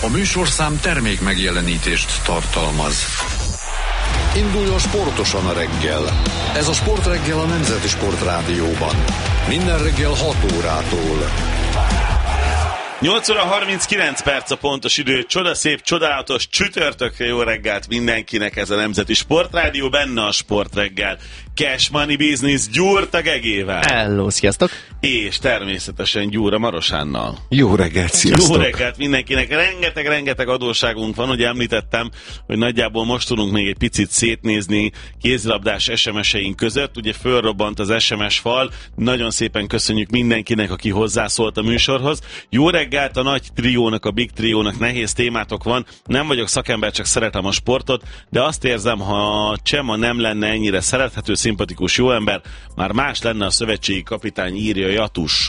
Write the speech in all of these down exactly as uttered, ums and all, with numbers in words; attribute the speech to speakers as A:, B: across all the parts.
A: A műsorszám termék megjelenítést tartalmaz. Induljon sportosan a reggel. Ez a Sportreggel a Nemzeti Sportrádióban. Minden reggel hat órától.
B: nyolc óra harminckilenc perc a pontos idő, csodaszép, csodálatos csütörtökre jó reggelt mindenkinek, ez a Nemzeti Sportrádió, benne a Sportreggel. Cash Money Business Gyurta Gegével.
C: Hello, sziasztok!
B: És természetesen Gyúra Marosánnal.
D: Jó reggelt, sziasztok!
B: Jó reggelt mindenkinek, rengeteg-rengeteg adósságunk van, ugye említettem, hogy nagyjából most tudunk még egy picit szétnézni kézilabdás es em es-eink között, ugye fölrobbant az es em es fal, nagyon szépen köszönjük mindenkinek, aki hozzászólt a műsorhoz. Jó reggelt a nagy triónak, a big triónak, nehéz témátok van, nem vagyok szakember, csak szeretem a sportot, de azt érzem, ha Csema nem lenne ennyire szerethető, szimpatikus jó ember, már más lenne a szövetségi kapitány, írja Jatus.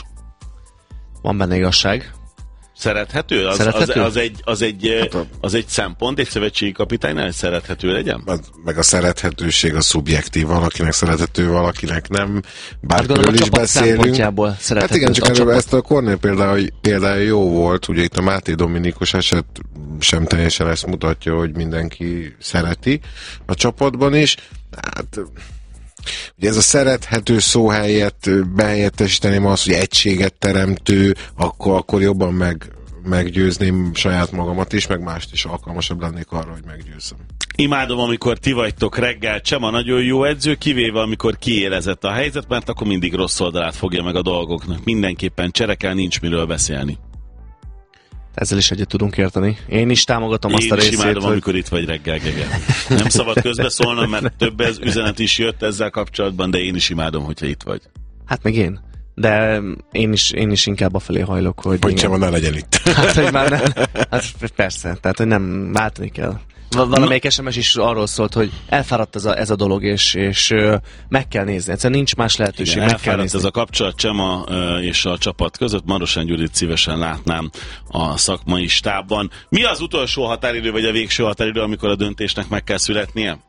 C: Van benne igazság.
B: Szerethető? Az,
C: szerethető?
B: Az, az, egy, az, egy, az egy szempont, egy szövetségi kapitánynál, hogy szerethető legyen?
D: Meg a szerethetőség a szubjektív, valakinek szerethető, valakinek nem. Bár
C: hát gondolom,
D: is beszélünk. Hát igen, csak erről ezt a Kornél például, például jó volt, ugye itt a Máté Dominikus eset sem teljesen ezt mutatja, hogy mindenki szereti a csapatban is. Hát ugye ez a szerethető szó helyett behelyettesíteném azt, hogy egységet teremtő, akkor, akkor jobban meg, meggyőzném saját magamat is, meg mást is alkalmasabb lennék arra, hogy meggyőzzem.
B: Imádom, amikor ti vagytok reggel. Csema nagyon jó edző, kivéve amikor kiélezett a helyzet, mert akkor mindig rossz oldalát fogja meg a dolgoknak. Mindenképpen cserekel, nincs miről beszélni.
C: Ezzel is egyet tudunk érteni. Én is támogatom
B: Én
C: azt a részét,
B: Én is imádom,
C: hogy...
B: amikor itt vagy reggel, Gege. Nem szabad közbeszólnom, mert több ez üzenet is jött ezzel kapcsolatban, de én is imádom, hogyha itt vagy.
C: Hát meg én. De én is, én is inkább afelé hajlok, hogy...
D: Hogy Csema ne legyen itt.
C: Hát, hogy már nem. Hát persze, tehát, hogy nem váltani kell. Valamelyik es em es is arról szólt, hogy elfáradt ez a, ez a dolog, és, és uh, meg kell nézni. Egyszerűen nincs más lehetőség.
B: Igen,
C: meg
B: elfáradt
C: kell nézni.
B: Ez a kapcsolat Csema uh, és a csapat között. Marosán Gyurit szívesen látnám a szakmai stábban. Mi az utolsó határidő, vagy a végső határidő, amikor a döntésnek meg kell születnie?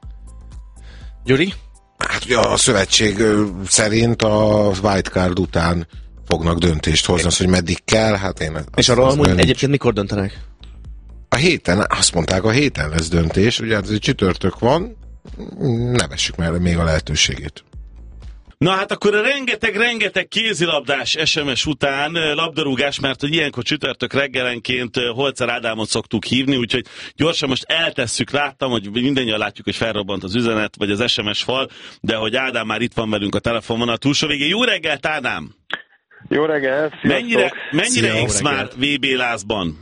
C: Gyuri?
D: Hát ugye a szövetség szerint a wildcard után fognak döntést hozni, az, hogy meddig kell, hát én...
C: És arról amúgy egyébként mikor döntenek?
D: A héten, azt mondták, a héten lesz döntés, ugye hát ez csütörtök van, ne vessük már még a lehetőségét.
B: Na hát akkor a rengeteg-rengeteg kézilabdás es em es után labdarúgás, mert hogy ilyenkor csütörtök reggelenként Holzer Ádámot szoktuk hívni, úgyhogy gyorsan most eltesszük, láttam, hogy mindannyian látjuk, hogy felrobbant az üzenet, vagy az es em es fal, de hogy Ádám már itt van velünk a telefonon a túlsó végén. Jó reggelt, Ádám!
E: Jó reggelt, sziasztok!
B: Mennyire, mennyire égsz már vé bé lázban?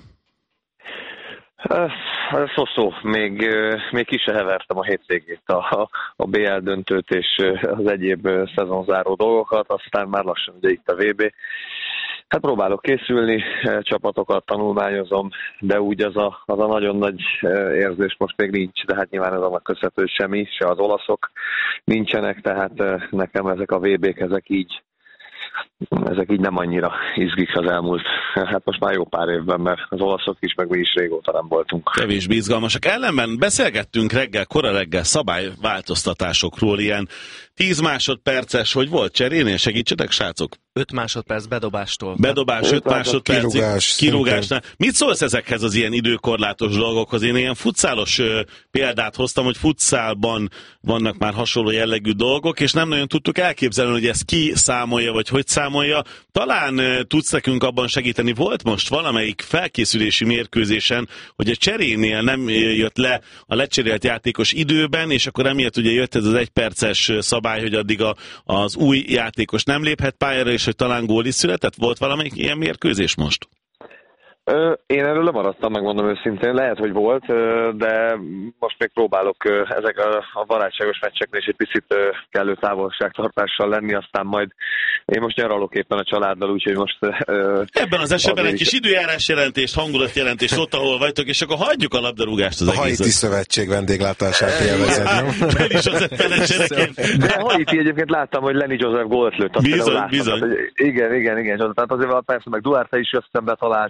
E: Ez szó, még, még ki se hevertem a hétvégét, a, a bé el döntőt és az egyéb szezonzáró dolgokat, aztán már lassan ugye itt a vé bé. Hát próbálok készülni, csapatokat tanulmányozom, de úgy az a, az a nagyon nagy érzés most még nincs, de hát nyilván ez annak köszönhető, hogy semmi, se az olaszok nincsenek, tehát nekem ezek a vé bék, ezek így ezek így nem annyira izgik az elmúlt, hát most már jó pár évben, mert az olaszok is, meg mi is régóta nem voltunk.
B: Kevésbé izgalmasak. Ellenben beszélgettünk reggel, kora reggel szabályváltoztatásokról, ilyen tíz másodperces, hogy volt cserénél, segítsetek, srácok?
C: öt másodperc bedobástól.
B: Bedobás, öt másodpercig,
D: kirúgás,
B: kirúgásnál. Mit szólsz ezekhez az ilyen időkorlátos dolgokhoz? Én ilyen futszálos ö, példát hoztam, hogy futszálban vannak már hasonló jellegű dolgok, és nem nagyon tudtuk elképzelni, hogy ezt ki számolja, vagy hogy számolja. Talán ö, tudsz nekünk abban segíteni. Volt most valamelyik felkészülési mérkőzésen, hogy a cserénél nem jött le a lecserélt játékos időben, és akkor emiatt ugye jött ez az egyperces szabály, hogy addig a, az új játékos nem léphet pályára, és hogy talán gól is született? Volt valamelyik ilyen mérkőzés most?
E: Én erről lemaradtam, megmondom őszintén. Lehet, hogy volt, de most még próbálok ezek a barátságos meccseknél is egy picit kellő távolságtartással lenni, aztán majd én most nyaralok éppen a családdal, úgyhogy most...
B: Ebben az esetben egy kis időjárás jelentést, hangulatjelentést ott, ahol vagytok, és akkor hagyjuk a labdarúgást az
D: a
B: egészet.
D: A Haiti Szövetség vendéglátását élvezed, nem?
B: Ben is az menedzsereként.
E: De Haiti egyébként láttam, hogy Lenny Joseph gólt lőtt.
B: Bizony, bizony.
E: Igen, igen, igen, igen. Tehát azért persze meg Duarte is összembe találta az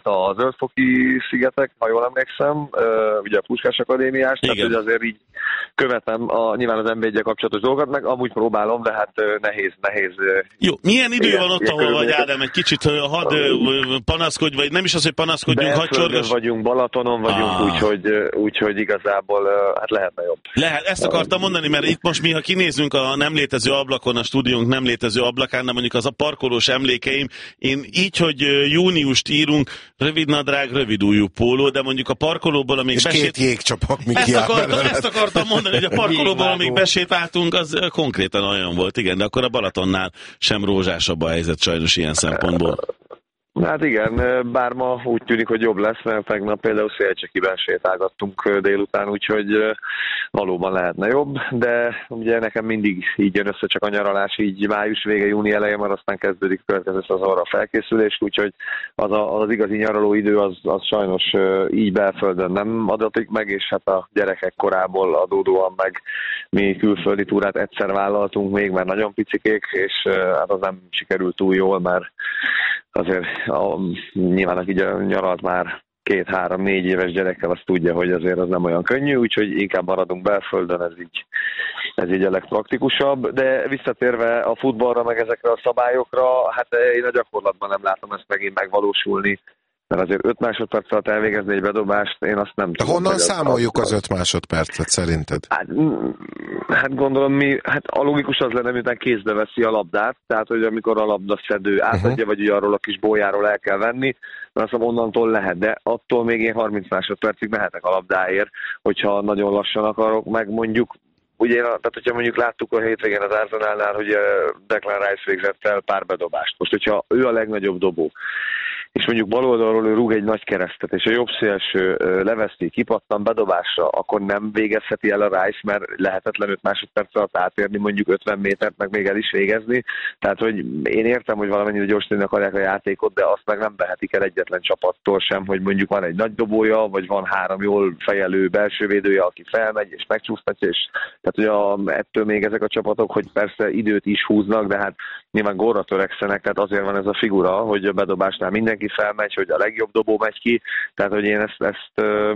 E: Zöldfoki szigetek, ha jól emlékszem, ugye a Puskás Akadémiás, igen. Tehát hogy azért így követem a, nyilván az en bé egyel kapcsolatos dolgokat, meg amúgy próbálom, de hát nehéz, nehéz.
B: Jó, milyen idő igen, van ott, ahol vagy, Ádám? Egy kicsit hadd panaszkodj, vagy nem is az, hogy panaszkodjunk, hadd csorgas.
E: Vagyunk, Balatonon vagyunk, ah. úgyhogy, úgyhogy igazából hát lehetne jobb.
B: Lehet, ezt akartam mondani, mert itt most mi, ha kinézünk a nem létező ablakon, a stúdiónk nem létező ablakán, de mondjuk az a parkolós emlékeim, én így, hogy júniust írunk, rövid nadrág, rövid ujjú póló, de mondjuk a parkolóból, amíg
D: és
B: besét...
D: két jégcsapak, mi
B: ezt, akartam, ezt akartam mondani, hogy a parkolóból, amíg besétáltunk, az konkrétan olyan volt, igen, de akkor a Balatonnál sem rózsásabb a helyzet sajnos ilyen szempontból.
E: Hát igen, bár ma úgy tűnik, hogy jobb lesz, mert tegnap például Szélcsekiben sétálgattunk délután, úgyhogy valóban lehetne jobb, de ugye nekem mindig így jön össze csak a nyaralás, így május vége, júni eleje, mert aztán kezdődik a következő szezonra a felkészülés, úgyhogy az, a, az igazi nyaraló idő az, az sajnos így belföldön nem adatik meg, és hát a gyerekek korából adódóan meg mi külföldi túrát egyszer vállaltunk még, mert nagyon picikék, és hát az nem sikerült túl jól, mert azért a, nyilván aki nyaralt már két-három-négy éves gyerekkel, azt tudja, hogy azért az nem olyan könnyű, úgyhogy inkább maradunk belföldön, ez így, ez így a legpraktikusabb. De visszatérve a futballra, meg ezekre a szabályokra, hát én a gyakorlatban nem látom ezt megint megvalósulni, mert azért öt másodperc alatt elvégezni egy bedobást, én azt nem tudom.
D: Honnan számoljuk az öt másodpercet szerinted?
E: Hát, hát gondolom mi, hát a logikus az lenne, miután kézbe veszi a labdát, tehát hogy amikor a labdaszedő átadja, uh-huh. vagy ugye arról a kis bójáról el kell venni, mert azt mondom, onnantól lehet, de attól még én harminc másodpercig mehetek a labdáért, hogyha nagyon lassan akarok, meg mondjuk ugye, tehát hogyha mondjuk láttuk a hétvégén az Arsenalnál, hogy Declan Rice végzett el pár bedobást. Most, hogyha ő a legnagyobb dobó, és mondjuk bal oldalról ő rúg egy nagy keresztet, és a jobb szélső leveszti, kipattan bedobásra, akkor nem végezheti el a Rice, mert lehetetlen öt másodperc alatt átérni mondjuk ötven métert, meg még el is végezni. Tehát, hogy én értem, hogy valamennyire gyorsítani akarják a játékot, de azt meg nem vehetik el egyetlen csapattól sem, hogy mondjuk van egy nagy dobója, vagy van három jól fejelő belsővédője, aki felmegy és megcsúsztatja, és tehát, hogy a, ettől még ezek a csapatok, hogy persze időt is húznak, de hát nyilván gólra törekszenek, tehát azért van ez a figura, hogy a bedobásnál mindenki felmegy, hogy a legjobb dobó megy ki, tehát hogy én ezt, ezt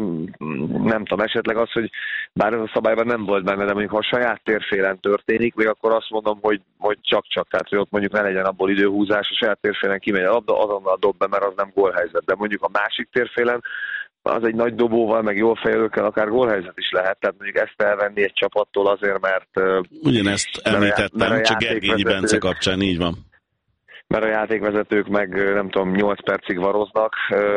E: nem tudom, esetleg az, hogy bár ez a szabályban nem volt benne, de mondjuk ha a saját térfélen történik, még akkor azt mondom, hogy, hogy csak-csak, tehát hogy ott mondjuk ne legyen abból időhúzás, a saját térfélen kimegy a labda, azonnal dob be, mert az nem gólhelyzet, de mondjuk a másik térfélen az egy nagy dobóval, meg jól fejlőkkel akár gólhelyzet is lehet, tehát mondjuk ezt elvenni egy csapattól azért, mert...
B: Ugyanezt említettem, csak Gergényi Bence kapcsán, így van.
E: Mert a játékvezetők meg nem tudom, nyolc percig varoznak.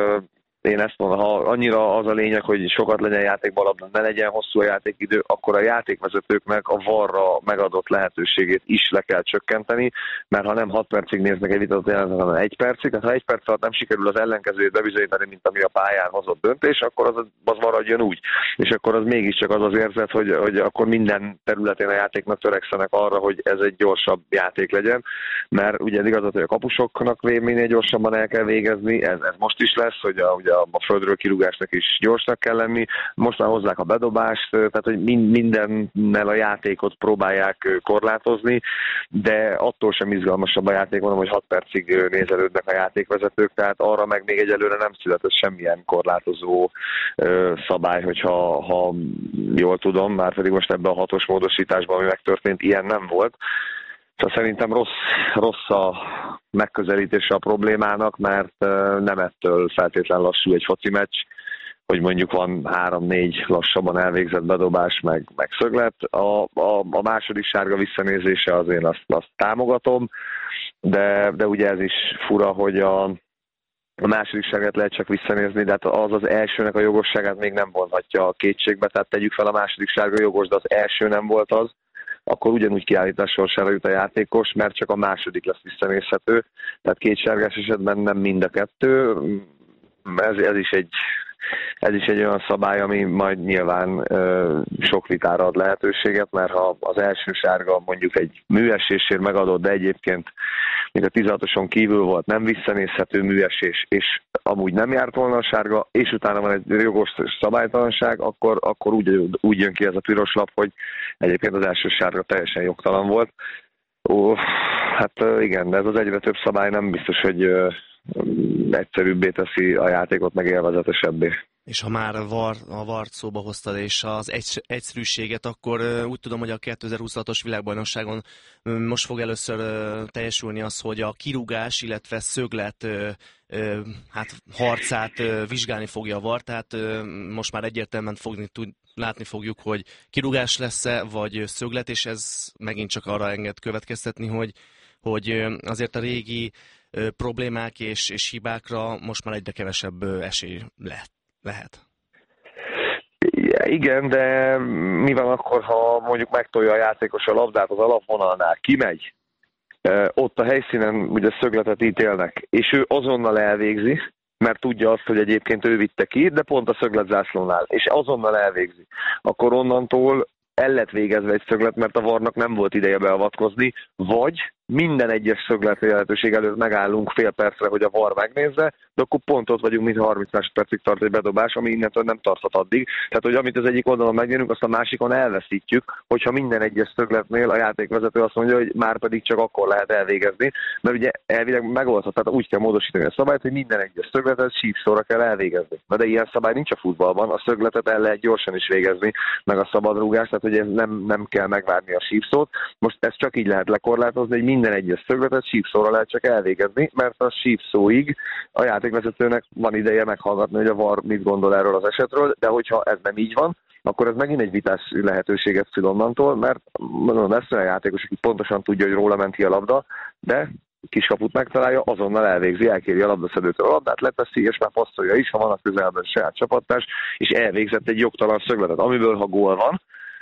E: Én ezt mondom, ha annyira az a lényeg, hogy sokat legyen játékban labda, ne legyen hosszú a játékidő, akkor a játékvezetőknek a varra megadott lehetőségét is le kell csökkenteni, mert ha nem hat percig néznek egy vitatott jelenetet, hanem egy percig, tehát ha egy perc alatt nem sikerül az ellenkezőjét bebizonyítani, mint ami a pályán hozott döntés, akkor az, az maradjon úgy. És akkor az mégiscsak az az érzet, hogy, hogy akkor minden területén a játéknak törekszenek arra, hogy ez egy gyorsabb játék legyen, mert ugye igazat, hogy a kapusoknak minél gyorsabban el kell végezni, ez, ez most is lesz, hogy a, ugye a földről kirúgásnak is gyorsnak kell lenni. Most már hozzák a bedobást, tehát hogy mindennel a játékot próbálják korlátozni, de attól sem izgalmasabb a játék, mondom, hogy hat percig nézelődnek a játékvezetők, tehát arra meg még egyelőre nem született semmilyen korlátozó szabály, hogyha ha jól tudom, már pedig most ebben a hatos módosításban, ami megtörtént, ilyen nem volt. Szóval szerintem rossz, rossz a megközelítése a problémának, mert nem ettől feltétlen lassú egy foci meccs, hogy mondjuk van három-négy lassabban elvégzett bedobás, meg, meg szöglet. A, a, a második sárga visszanézése az én azt, azt támogatom, de, de ugye ez is fura, hogy a, a második sárgát lehet csak visszanézni, de hát az az elsőnek a jogosságát még nem vonhatja a kétségbe, tehát tegyük fel a második sárga jogos, de az első nem volt az, akkor ugyanúgy kiállítás sorsára jut a játékos, mert csak a második lesz visszanézhető. Tehát két sárgás esetben nem mind a kettő. Ez, ez, is, egy, ez is egy olyan szabály, ami majd nyilván ö, sok vitára ad lehetőséget, mert ha az első sárga mondjuk egy műesésért megadott, de egyébként még a tizenhatoson kívül volt nem visszanézhető műesés, és amúgy nem járt volna a sárga, és utána van egy jogos szabálytalanság, akkor, akkor úgy, úgy jön ki ez a piros lap, hogy egyébként az első sárga teljesen jogtalan volt. Ó, hát igen, de ez az egyre több szabály nem biztos, hogy egyszerűbbé teszi a játékot, meg élvezetesebbé.
C: És ha már var, a vart szóba hoztad, és az egy, egyszerűséget, akkor uh, úgy tudom, hogy a kétezer-huszonhatos világbajnokságon uh, most fog először uh, teljesülni az, hogy a kirúgás, illetve szöglet uh, uh, hát harcát uh, vizsgálni fogja a var, tehát uh, most már egyértelműen fogni, tud, látni fogjuk, hogy kirúgás lesz-e, vagy szöglet, és ez megint csak arra enged következtetni, hogy, hogy uh, azért a régi uh, problémák és, és hibákra most már egyre kevesebb uh, esély lehet. Lehet.
E: Igen, de mi van akkor, ha mondjuk megtolja a játékos a labdát az alapvonalnál, kimegy, ott a helyszínen ugye szögletet ítélnek, és ő azonnal elvégzi, mert tudja azt, hogy egyébként ő vitte ki, de pont a szögletzászlónál, és azonnal elvégzi. Akkor onnantól el lett végezve egy szöglet, mert a varnak nem volt ideje beavatkozni, vagy minden egyes szöglet lehetőség előtt megállunk fél percre, hogy a var megnézze, de akkor pont ott vagyunk, mint harminc másodpercig tart egy bedobás, ami innentől nem tarthat addig. Tehát, hogy amit az egyik oldalon megnyerünk, azt a másikon elveszítjük, hogyha minden egyes szögletnél a játékvezető azt mondja, hogy már pedig csak akkor lehet elvégezni, mert ugye elvileg megoldhat, tehát úgy kell módosítani a szabályt, hogy minden egyes szögletet sípszóra kell elvégezni. Na de ilyen szabály nincs a futballban, a szögletet el lehet gyorsan is végezni, meg a szabadrúgást, tehát hogy ez nem, nem kell megvárni a sípszót. Most ezt csak így lehet lekorlátozni, hogy minden egyes szögletet sípszóra lehet csak elvégezni, mert a sípszóig a játékvezetőnek van ideje meghallgatni, hogy a var mit gondol erről az esetről, de hogyha ez nem így van, akkor ez megint egy vitás lehetőséget szül onnantól, mert mondom, lesz olyan játékos, aki pontosan tudja, hogy róla ment ki a labda, de kiskaput megtalálja, azonnal elvégzi, elkéri a labdaszedőtől a labdát, leteszi, és már passzolja is, ha van a közelben saját csapattárs, és elvégzett egy jogtalan szögletet, amiből ha gól van,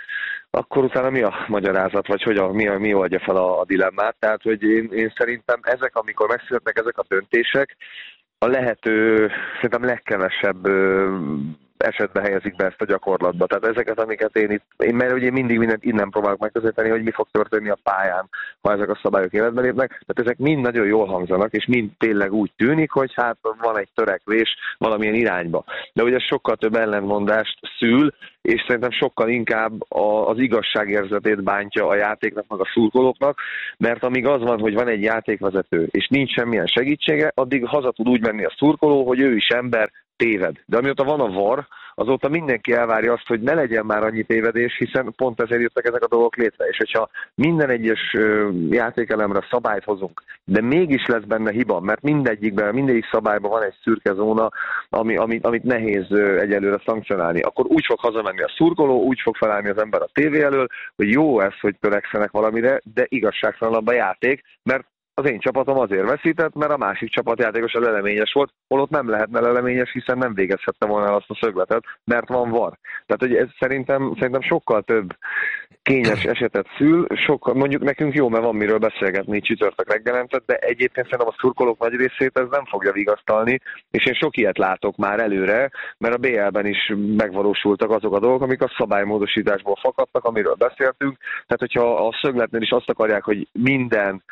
E: akkor utána mi a magyarázat, vagy hogy a, mi, a, mi oldja fel a, a dilemmát. Tehát, hogy én, én szerintem ezek, amikor megszületnek ezek a döntések, a lehető, szerintem legkevesebb ö, esetben helyezik be ezt a gyakorlatba. Tehát ezeket, amiket én itt, én, mert ugye mindig mindent innen próbálok megközelíteni, hogy mi fog történni a pályán, ha ezek a szabályok életbe lépnek. Tehát ezek mind nagyon jól hangzanak, és mind tényleg úgy tűnik, hogy hát van egy törekvés valamilyen irányba. De ugye sokkal több ellentmondást szül, és szerintem sokkal inkább az igazságérzetét bántja a játéknak, meg a szurkolóknak, mert amíg az van, hogy van egy játékvezető, és nincs semmilyen segítsége, addig haza tud úgy menni a szurkoló, hogy ő is ember, téved. De amióta van a var, azóta mindenki elvárja azt, hogy ne legyen már annyi tévedés, hiszen pont ezért jöttek ezek a dolgok létre. És hogyha minden egyes játékelemre szabályt hozunk, de mégis lesz benne hiba, mert mindegyikben, mindegyik szabályban van egy szürke zóna, ami, amit, amit nehéz egyelőre szankcionálni, akkor úgy fog hazamenni a szurkoló, úgy fog felállni az ember a tévé elől, hogy jó ez, hogy törekszenek valamire, de igazságtalanabb a játék, mert az én csapatom azért veszített, mert a másik csapatjátékos az eleményes volt, holott nem lehetne eleményes, hiszen nem végezhette volna el azt a szögletet, mert van var. Tehát, hogy ez szerintem, szerintem sokkal több kényes esetet szül, sokkal, mondjuk nekünk jó, mert van miről beszélgetni csütörtök reggelente, de egyébként szerintem a szurkolók nagy részét ez nem fogja vigasztalni, és én sok ilyet látok már előre, mert a bé el-ben is megvalósultak azok a dolgok, amik a szabálymódosításból fakadtak, amiről beszéltünk. Tehát, hogyha a szögletnél is azt akarják, hogy minden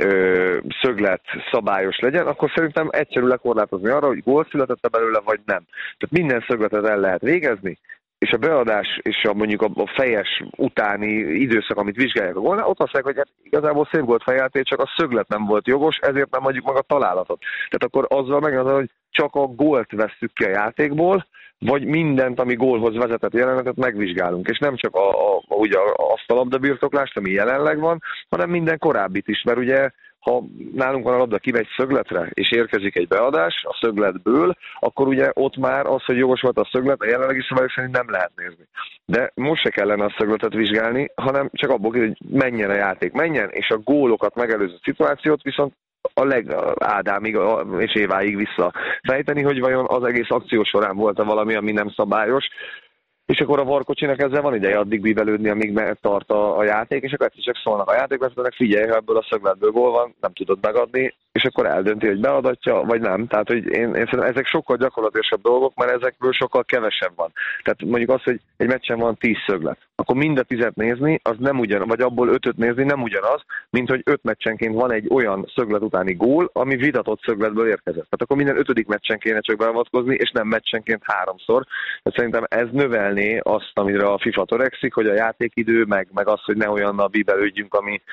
E: Ö, szöglet szabályos legyen, akkor szerintem egyszerű lekorlátozni arra, hogy gól született belőle, vagy nem. Tehát minden szögletet el lehet végezni, és a beadás és a, mondjuk a, a fejes utáni időszak, amit vizsgálják a gólnál, ott azt mondják, hogy hát igazából szép gólt fejeltél, csak a szöglet nem volt jogos, ezért nem adjuk meg a találatot. Tehát akkor azzal megmondom, hogy csak a gólt vesszük ki a játékból, vagy mindent, ami gólhoz vezetett jelenetet megvizsgálunk. És nem csak a, a, ugye azt a labdabirtoklást, ami jelenleg van, hanem minden korábbit is. Mert ugye, ha nálunk van a labda, kimegy szögletre, és érkezik egy beadás a szögletből, akkor ugye ott már az, hogy jogos volt a szöglet, a jelenlegi szabályok szerint nem lehet nézni. De most se kellene a szögletet vizsgálni, hanem csak abból, hogy menjen a játék, menjen, és a gólokat megelőző szituációt viszont a legádámig és éváig visszafejteni, hogy vajon az egész akció során volt-e valami, ami nem szabályos, és akkor a varkocsinak ezzel van ideje addig bíbelődni, amíg tart a, a játék, és akkor egyszer csak szólnak a játékvezetőnek, figyelj, ha ebből a szögletből gól van, nem tudod megadni, és akkor eldönti, hogy beadatja, vagy nem. Tehát, hogy én, én szerintem ezek sokkal gyakorlatilasabb dolgok, mert ezekből sokkal kevesebb van. Tehát mondjuk az, hogy egy meccsen van tíz szöglet, akkor mind a tizet nézni, az nem ugyan, vagy abból ötöt nézni nem ugyanaz, mint hogy öt meccsenként van egy olyan szöglet utáni gól, ami vitatott szögletből érkezett. Tehát akkor minden ötödik meccsen kéne csak beavatkozni, és nem meccsenként háromszor. Tehát szerintem ez növelné azt, amire a FIFA törekszik, hogy a játékidő, meg, meg az, hogy ne olyannal bíbelődjünk, ami,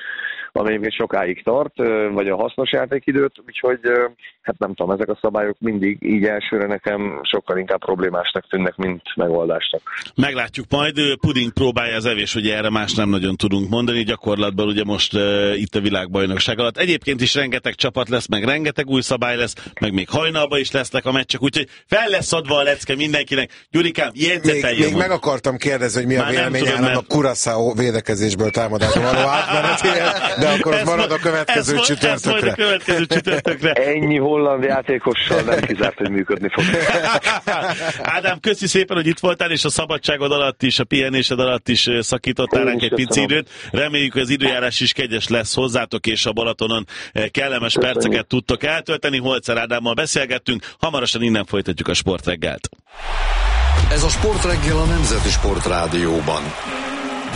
E: ami még sokáig tart, vagy a hasznos játékidőt, úgyhogy hát nem tudom, ezek a szabályok mindig így elsőre nekem sokkal inkább problémásnak tűnnek, mint megoldásnak.
B: Meglátjuk majd, puding próbálja az evés, ugye erre más nem nagyon tudunk mondani, gyakorlatban ugye most uh, itt a világbajnokság alatt. Egyébként is rengeteg csapat lesz, meg rengeteg új szabály lesz, meg még hajnalban is lesznek a meccsek, úgyhogy fel lesz adva a lecke mindenkinek. Gyurikám, jegyzetelj.
D: Még, még meg akartam kérdezni, hogy mi a véleménye mert... a Curaçao védekezésből támadásra való átmenetéhez, de akkor az marad a következő ez csütörtökre.
B: A következő csütörtökre.
E: Ennyi holland játékossal nem kizárt, hogy működni fog.
B: Ádám, köszi szépen, hogy itt voltál, és a szabadságod alatt is, a pihenésed alatt is szakítottál ránk egy pici időt. Reméljük, hogy az időjárás is kegyes lesz hozzátok, és a Balatonon kellemes köszönjük. Perceket tudtok eltölteni. Holzer Ádámmal beszélgettünk, hamarosan innen folytatjuk a Sportreggelt.
A: Ez a Sportreggel a Nemzeti Sportrádióban.